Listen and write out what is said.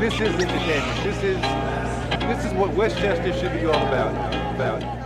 this is independent. This is what Westchester should be all about.